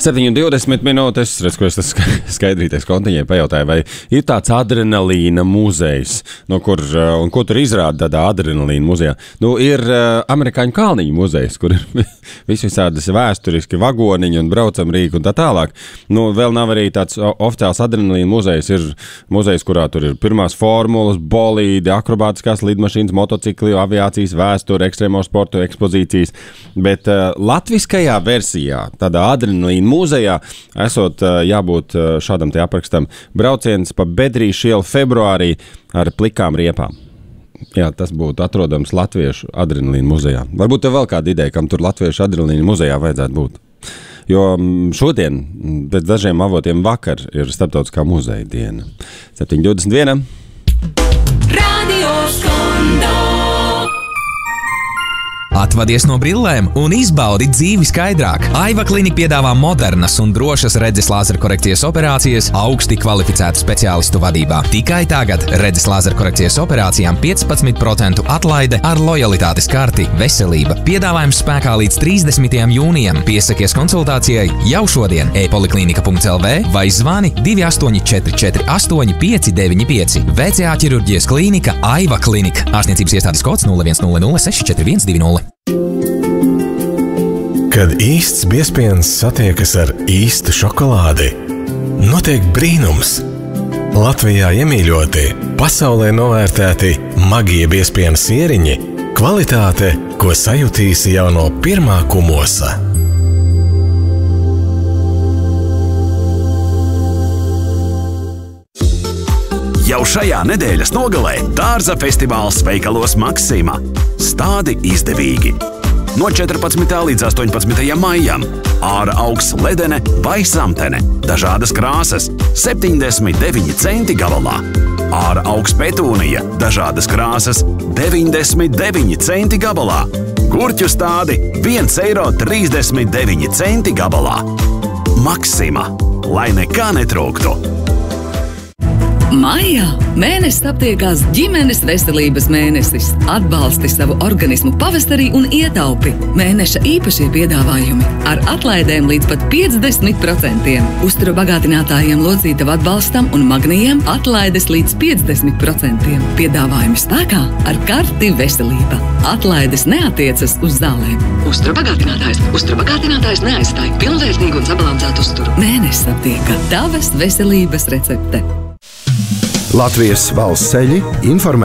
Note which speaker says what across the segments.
Speaker 1: 7:20 minūtes, redz, ko es tas skaidrīties kontiņai pajautāju, vai ir tāds adrenalīna muzejs, no kur, un ko tur izrāda tādā adrenalīna muzejā? Nu, ir amerikāņu kalniņu muzejs, kur ir visādas vēsturiski vagoniņi un braucamrīki un tā tālāk. Nu, vēl nav arī tāds oficiāls adrenalīna muzejs, ir muzejs, kurā tur ir pirmās formulas, bolīdi, akrobātiskās lidmašīnas, motocikli, aviācijas vēsture, ekstrēmo sportu ekspozīcijas, bet latviskajā versijā, tādā adrenalīna muzejā, esot jābūt šādam te aprakstam, brauciens pa Bedrīšu ielu februārī ar plikām riepām. Jā, tas būtu atrodams Latviešu adrenalīna muzejā. Varbūt tev vēl kāda ideja, kam tur Latviešu adrenalīna muzejā vajadzētu būt. Jo šodien, pēc dažiem avotiem vakar, ir starptautiskā muzeja diena. 7:21.
Speaker 2: Radio Skondo.
Speaker 3: Atvadies no brillēm un izbaudi dzīvi skaidrāk. Aiva Klinika piedāvā modernas un drošas redzes lāzerkorekcijas operācijas augsti kvalificētu speciālistu vadībā. Tikai tagad redzes lāzerkorekcijas operācijām 15% atlaide ar lojalitātes karti Veselība. Piedāvājums spēkā līdz 30. jūnijam. Piesakies konsultācijai jau šodien e-poliklinika.lv vai zvani 2844 8595. VCA ķirurģijas klīnika Aiva Klinika. Ārstniecības iestādes kods 0100 64120.
Speaker 4: Kad īsts biezpiens satiekas ar īstu šokolādi, notiek brīnums. Latvijā iemīļoti, pasaulē novērtēti magie biezpiena sieriņi, kvalitāte, ko sajutīsi jau no pirmā kumosa.
Speaker 5: Jau šajā nedēļas nogalē dārza festivāls veikalos Maksima. Stādi izdevīgi. No 14. līdz 18. maijam ārā augs ledene vai samtene. Dažādas krāsas, 79 centi gabalā. Ārā augs petūnija, dažādas krāsas, 99 centi gabalā. Gurķu stādi, 1,39 eiro gabalā. Maksima, lai nekā netrūktu.
Speaker 2: Maijā mēnesis aptiekās ģimenes veselības mēnesis. Atbalsti savu organismu pavasarī un ietaupi. Mēneša īpašie piedāvājumi ar atlaidēm līdz pat 50%. Uztura bagātinātājiem locītavu atbalstam un magnijiem atlaides līdz 50%. Piedāvājumi spēkā ar karti Veselība. Atlaides neatiecas uz zālēm. Uztura bagātinātājs neaizstāja pilnvērtīgu un sabalansētu uzturu. Mēnesis aptieka tavas veselības recepte.
Speaker 6: Latvijas valsts ceļi informē.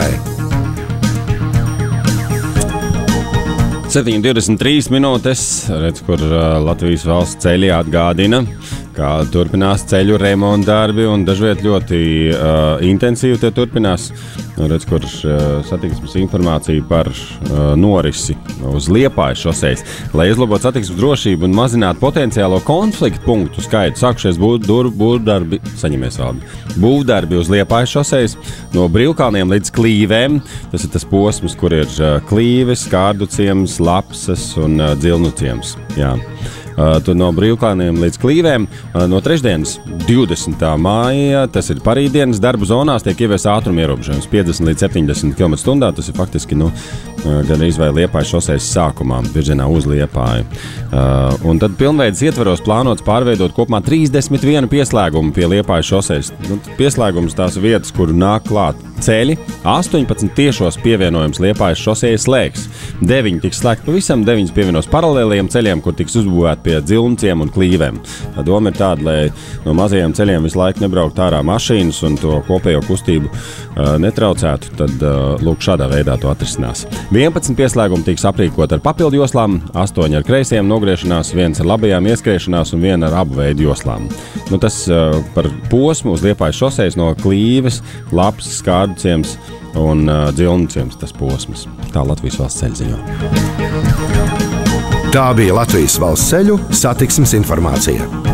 Speaker 1: 7:23 minūtes, redz, kur Latvijas valsts ceļi atgādina, kā turpinās ceļu remontdarbi un dažviet ļoti intensīvi tie turpinās. Redz, kur satiksmes informācija par norisi uz Liepājas šosejas. Lai uzlabotu satiksmes drošību un mazinātu potenciālo konfliktu punktu skaitu, sākušies būvdarbi, saņemies valdi. Būvdarbi uz Liepājas šosejas no Brīvkalniem līdz Klīvēm. Tas ir tas posms, kur ir Klīves, Kārduciems, Lapsas un Dzilnuciems. Jā. Tur no Brīvkalniem līdz Klīvēm no trešdienas 20. māja, tas ir parītdienas darbu zonās, tiek ievies ātruma ierobežojums 50 līdz 70 km/h. Tas ir faktiski gan izvēle Liepājas šosejas sākumā, virzienā uz Liepāju. Un tad pilnveidas ietvaros plānots pārveidot kopumā 31 pieslēgumu pie Liepājas šosejas. Pieslēgums tās vietas, kur nāk klāt ceļi, 18 tiešos pievienojums Liepājas šosejas slēgs. 9 tiks slēgt pavisam, 9 pievienos paralēliem ceļiem, kur tiks uzbūvēti pie Dzilnuciem un Klīvēm. Tā doma ir tāda, lai no mazajiem ceļiem visu laiku nebraukt ārā mašīnas un to kopējo kustību netraucētu, tad lūk šādā veidā to atrisinās. 11 pieslēgumi tiks aprīkot ar papildu joslām, 8 ar kreisiem nogriešanās, 1 ar labajām ieskriešanās un 1 ar abu veidu joslām. Tas par posmu uz Liepājas šosejas no Klīves, Lapsas, Kārduciems un Dzilnuciems tas posms. Tā Latvijas valsts ceļu ziņo.
Speaker 6: Tā bija Latvijas valsts ceļu satiksmes informācija.